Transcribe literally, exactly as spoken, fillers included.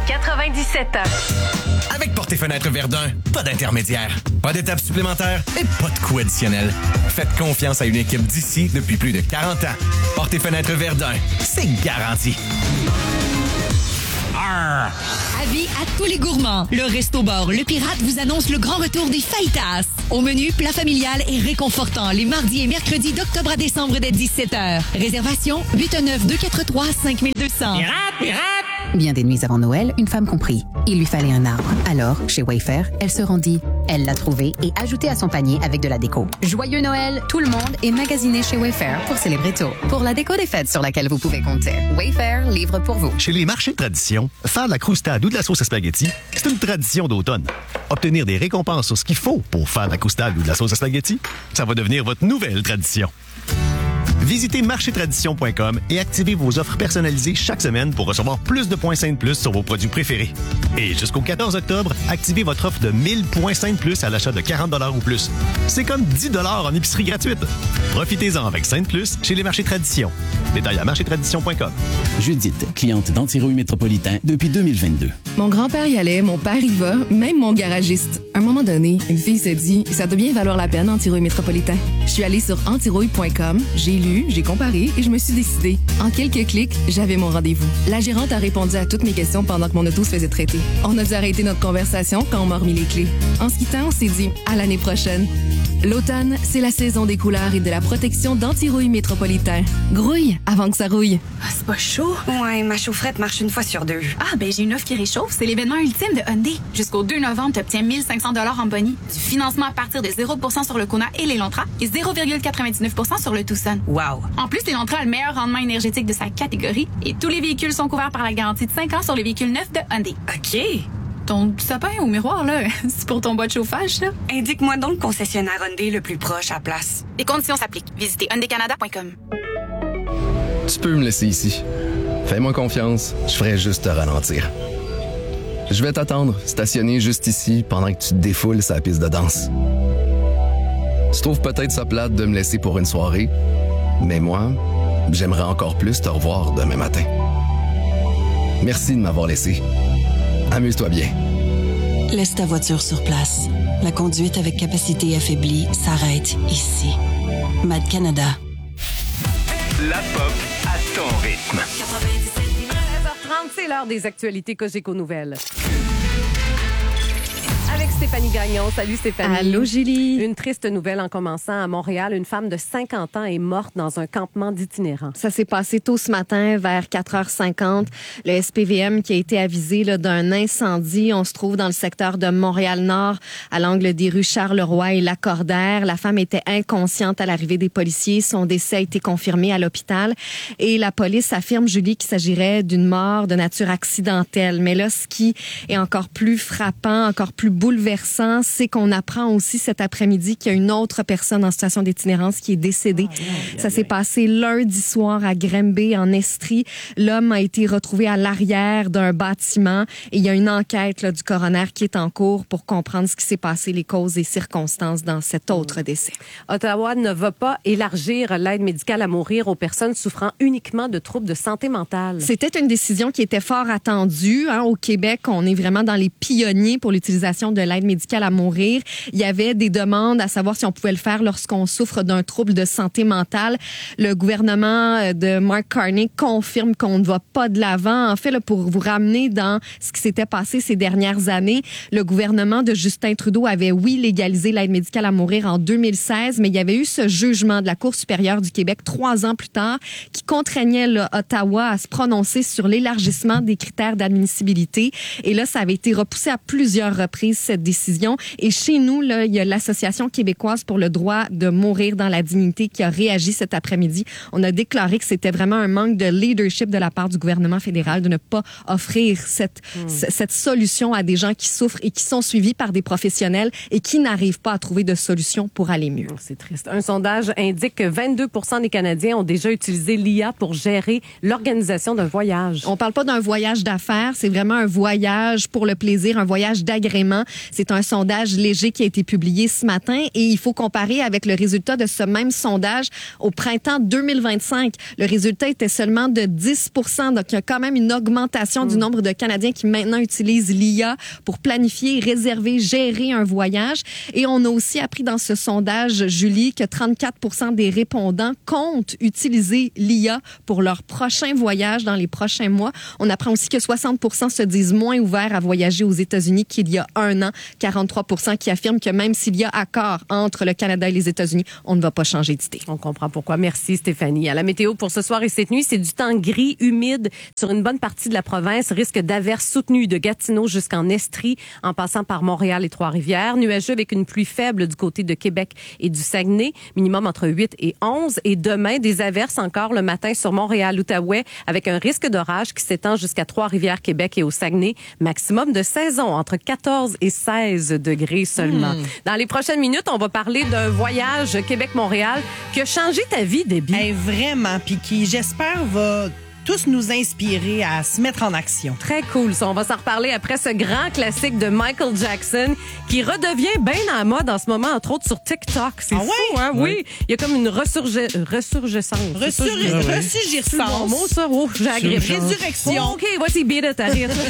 quatre-vingt-dix-sept ans. Avec Portes et Fenêtres Verdun, pas d'intermédiaire, pas d'étape supplémentaire et pas de coût additionnel. Faites confiance à une équipe d'ici depuis plus de quarante ans. Portes et Fenêtres Verdun, c'est garanti. Arr! Avis à tous les gourmands. Le Resto Bar Le Pirate vous annonce le grand retour des fajitas. Au menu, plat familial et réconfortant les mardis et mercredis d'octobre à décembre dès dix-sept heures. Réservation huit un neuf deux quatre trois cinq deux zéro zéro. Pirate, pirate! Bien des nuits avant Noël, une femme comprit. Il lui fallait un arbre. Alors, chez Wayfair, elle se rendit. Elle l'a trouvé et ajouté à son panier avec de la déco. Joyeux Noël! Tout le monde est magasiné chez Wayfair pour célébrer tôt. Pour la déco des fêtes sur laquelle vous pouvez compter. Wayfair livre pour vous. Chez les marchés de tradition, faire de la croustade ou de la sauce à spaghetti, c'est une tradition d'automne. Obtenir des récompenses sur ce qu'il faut pour faire de la croustade ou de la sauce à spaghetti, ça va devenir votre nouvelle tradition. Visitez marché tradition point com et activez vos offres personnalisées chaque semaine pour recevoir plus de points Saint Plus sur vos produits préférés. Et jusqu'au quatorze octobre, activez votre offre de mille points Saint Plus à l'achat de quarante dollars ou plus. C'est comme dix dollars en épicerie gratuite. Profitez-en avec Saint Plus chez les marchés tradition. Détails à marché tradition point com. Judith, cliente d'Antirouille Métropolitain depuis deux mille vingt-deux. Mon grand-père y allait, mon père y va, même mon garagiste. À un moment donné, une fille s'est dit « Ça doit bien valoir la peine, Antirouille Métropolitain ». Je suis allée sur antirouille point com, j'ai lu, j'ai comparé et je me suis décidée. En quelques clics, j'avais mon rendez-vous. La gérante a répondu à toutes mes questions pendant que mon auto se faisait traiter. On a dû arrêter notre conversation quand on m'a remis les clés. En se quittant, on s'est dit « À l'année prochaine ». L'automne, c'est la saison des couleurs et de la protection d'Antirouille Métropolitain. Grouille avant que ça rouille. Ah, c'est pas chaud? Ouais, ma chaufferette marche une fois sur deux. Ah, ben j'ai une offre qui réchauffe. C'est l'événement ultime de Hyundai. Jusqu'au deux novembre, tu obtiens mille cinq cents dollars en boni, du financement à partir de zéro pour cent sur le Kona et l'Elantra et zéro virgule quatre-vingt-dix-neuf pour cent sur le Tucson. Wow! En plus, l'Elantra a le meilleur rendement énergétique de sa catégorie et tous les véhicules sont couverts par la garantie de cinq ans sur les véhicules neufs de Hyundai. OK! Ton sapin au miroir, là, c'est pour ton bois de chauffage, ça? Indique-moi donc le concessionnaire Hyundai le plus proche à place. Les conditions s'appliquent. Visitez hyundai canada point com. Tu peux me laisser ici. Fais-moi confiance, je ferai juste te ralentir. Je vais t'attendre, stationné juste ici, pendant que tu te défoules sa piste de danse. Tu trouves peut-être ça plate de me laisser pour une soirée, mais moi, j'aimerais encore plus te revoir demain matin. Merci de m'avoir laissé. Amuse-toi bien. Laisse ta voiture sur place. La conduite avec capacité affaiblie s'arrête ici. Mad Canada. La pop à ton rythme. treize heures trente, c'est l'heure des actualités Cogeco Nouvelles. Avec Stéphanie Gagnon. Salut Stéphanie. Allô Julie. Une triste nouvelle en commençant à Montréal. Une femme de cinquante ans est morte dans un campement d'itinérants. Ça s'est passé tôt ce matin vers quatre heures cinquante. Le S P V M qui a été avisé là, d'un incendie. On se trouve dans le secteur de Montréal-Nord, à l'angle des rues Charleroi et Lacordaire. La femme était inconsciente à l'arrivée des policiers. Son décès a été confirmé à l'hôpital. Et la police affirme, Julie, qu'il s'agirait d'une mort de nature accidentelle. Mais là, ce qui est encore plus frappant, encore plus bouleversant, c'est qu'on apprend aussi cet après-midi qu'il y a une autre personne en situation d'itinérance qui est décédée. Oh, yeah, yeah, Ça s'est yeah. passé lundi soir à Granby, en Estrie. L'homme a été retrouvé à l'arrière d'un bâtiment et il y a une enquête là, du coroner qui est en cours pour comprendre ce qui s'est passé, les causes et circonstances dans cet autre décès. Ottawa ne va pas élargir l'aide médicale à mourir aux personnes souffrant uniquement de troubles de santé mentale. C'était une décision qui était fort attendue. Hein. Au Québec, on est vraiment dans les pionniers pour l'utilisation de l'aide médicale à mourir. Il y avait des demandes à savoir si on pouvait le faire lorsqu'on souffre d'un trouble de santé mentale. Le gouvernement de Mark Carney confirme qu'on ne va pas de l'avant. En fait, là, pour vous ramener dans ce qui s'était passé ces dernières années, le gouvernement de Justin Trudeau avait, oui, légalisé l'aide médicale à mourir en deux mille seize, mais il y avait eu ce jugement de la Cour supérieure du Québec trois ans plus tard qui contraignait là, Ottawa à se prononcer sur l'élargissement des critères d'admissibilité. Et là, ça avait été repoussé à plusieurs reprises, cette décision. Et chez nous, là, il y a l'Association québécoise pour le droit de mourir dans la dignité qui a réagi cet après-midi. On a déclaré que c'était vraiment un manque de leadership de la part du gouvernement fédéral de ne pas offrir cette, mmh. c- cette solution à des gens qui souffrent et qui sont suivis par des professionnels et qui n'arrivent pas à trouver de solution pour aller mieux. C'est triste. Un sondage indique que vingt-deux pour cent des Canadiens ont déjà utilisé l'I A pour gérer l'organisation d'un voyage. On parle pas d'un voyage d'affaires, c'est vraiment un voyage pour le plaisir, un voyage d'agrément. C'est un sondage léger qui a été publié ce matin et il faut comparer avec le résultat de ce même sondage au printemps deux mille vingt-cinq. Le résultat était seulement de dix pour cent. Donc, il y a quand même une augmentation mmh. du nombre de Canadiens qui maintenant utilisent l'I A pour planifier, réserver, gérer un voyage. Et on a aussi appris dans ce sondage, Julie, que trente-quatre pour cent des répondants comptent utiliser l'I A pour leur prochain voyage dans les prochains mois. On apprend aussi que soixante pour cent se disent moins ouverts à voyager aux États-Unis qu'il y a un an. quarante-trois pour cent qui affirment que même s'il y a accord entre le Canada et les États-Unis, on ne va pas changer d'idée. On comprend pourquoi. Merci, Stéphanie. À la météo pour ce soir et cette nuit, c'est du temps gris, humide sur une bonne partie de la province. Risque d'averses soutenues de Gatineau jusqu'en Estrie, en passant par Montréal et Trois-Rivières. Nuageux avec une pluie faible du côté de Québec et du Saguenay. Minimum entre huit et onze. Et demain, des averses encore le matin sur Montréal, Outaouais, avec un risque d'orage qui s'étend jusqu'à Trois-Rivières, Québec et au Saguenay. Maximum de saison, entre quatorze et seize degrés seulement. Mmh. Dans les prochaines minutes, on va parler d'un voyage Québec-Montréal qui a changé ta vie, Déby. Hey, vraiment, puis qui, j'espère, va tous nous inspirer à se mettre en action. Très cool, ça. On va s'en reparler après ce grand classique de Michael Jackson qui redevient bien à la mode en ce moment, entre autres sur TikTok. C'est ah fou, ouais? hein? Oui. oui. Il y a comme une ressurge... ressurgescence. Ressurgescence. C'est bon mot, ça? Oh, j'ai agrippé. Résurrection. Oh, OK, vas-y, beat it, arrête.